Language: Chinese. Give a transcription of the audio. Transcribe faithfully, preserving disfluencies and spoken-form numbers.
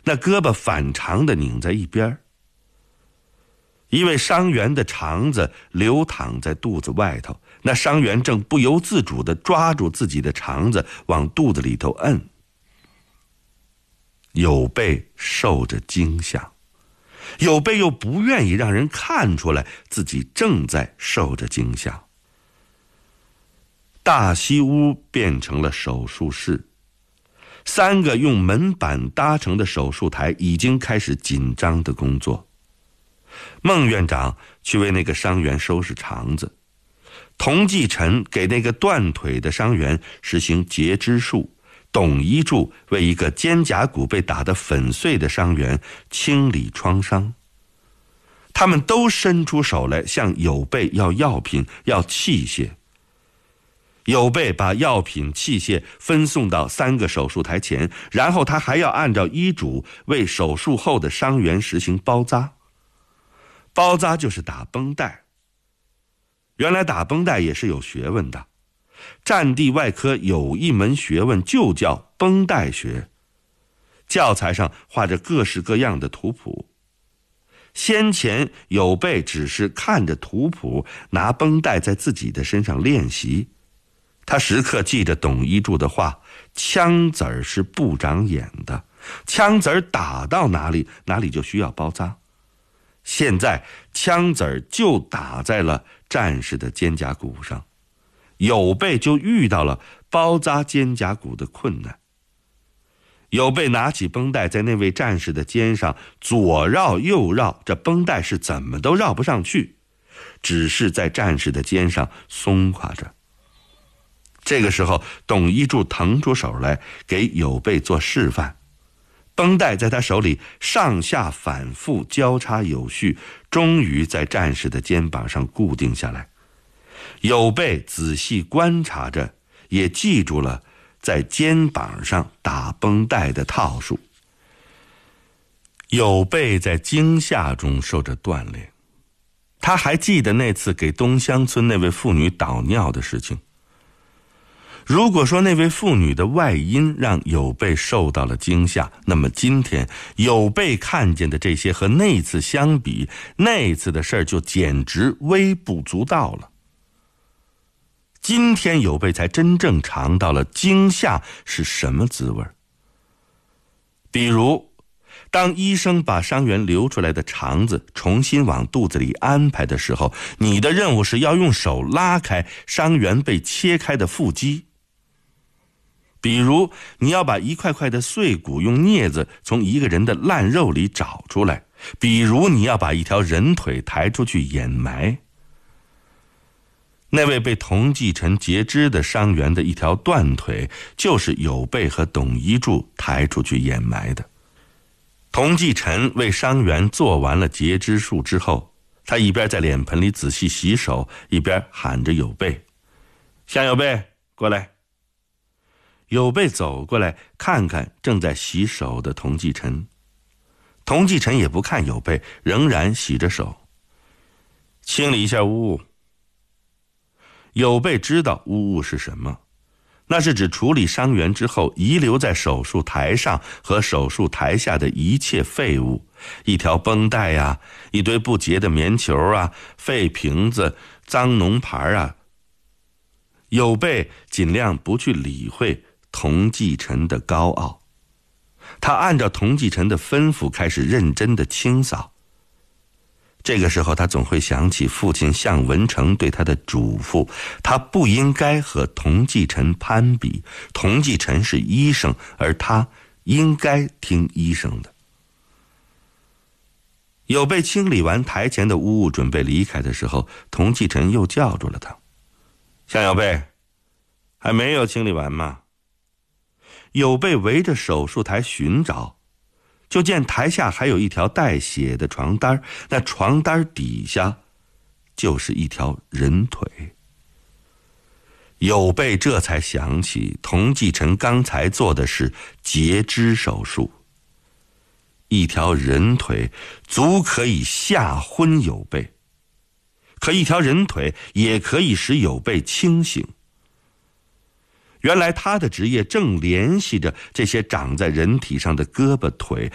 那胳膊反常地拧在一边。一位伤员的肠子流淌在肚子外头，那伤员正不由自主地抓住自己的肠子往肚子里头摁。有备受着惊吓，有备又不愿意让人看出来自己正在受着惊吓。大西屋变成了手术室，三个用门板搭成的手术台已经开始紧张的工作。孟院长去为那个伤员收拾肠子，童继臣给那个断腿的伤员实行截肢术，董一柱为一个肩胛骨被打得粉碎的伤员清理创伤。他们都伸出手来向有备要药品，要器械。有备把药品器械分送到三个手术台前，然后他还要按照医嘱为手术后的伤员实行包扎。包扎就是打绷带。原来打绷带也是有学问的，战地外科有一门学问就叫绷带学，教材上画着各式各样的图谱。先前有备只是看着图谱，拿绷带在自己的身上练习。他时刻记着董一柱的话，枪子儿是不长眼的，枪子儿打到哪里，哪里就需要包扎。现在枪子儿就打在了战士的肩胛骨上，有备就遇到了包扎肩胛骨的困难。有备拿起绷带在那位战士的肩上左绕右绕，这绷带是怎么都绕不上去，只是在战士的肩上松垮着。这个时候董一柱腾出手来给有备做示范，绷带在他手里上下反复交叉有序，终于在战士的肩膀上固定下来。有备仔细观察着，也记住了在肩膀上打绷带的套数。有备在惊吓中受着锻炼，他还记得那次给东乡村那位妇女倒尿的事情。如果说那位妇女的外因让有备受到了惊吓，那么今天有备看见的这些和那次相比，那次的事儿就简直微不足道了。今天有备才真正尝到了惊吓是什么滋味。比如当医生把伤员流出来的肠子重新往肚子里安排的时候，你的任务是要用手拉开伤员被切开的腹肌。比如你要把一块块的碎骨用镊子从一个人的烂肉里找出来，比如你要把一条人腿抬出去掩埋。那位被童继臣截肢的伤员的一条断腿，就是有备和董一柱抬出去掩埋的。童继臣为伤员做完了截肢术之后，他一边在脸盆里仔细洗手，一边喊着有备：“向有备，过来。”有备走过来看看正在洗手的童继臣，童继臣也不看有备，仍然洗着手。清理一下污物。有备知道污物是什么，那是指处理伤员之后遗留在手术台上和手术台下的一切废物，一条绷带啊，一堆不洁的棉球啊，废瓶子、脏脓盘啊。有备尽量不去理会童继臣的高傲，他按照童继臣的吩咐开始认真的清扫。这个时候他总会想起父亲向文成对他的嘱咐，他不应该和童继臣攀比，童继臣是医生，而他应该听医生的。有备清理完台前的污物准备离开的时候，童继臣又叫住了他：“向有备，还没有清理完吗？”有备围着手术台寻找，就见台下还有一条带血的床单，那床单底下就是一条人腿。有备这才想起童继臣刚才做的是截肢手术，一条人腿足可以吓昏有备，可一条人腿也可以使有备清醒。原来他的职业正联系着这些长在人体上的胳膊腿，